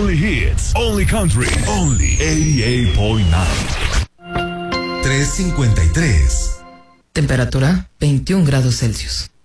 Only hits, only country, only 88.9. 3:53. Temperatura 21 grados Celsius.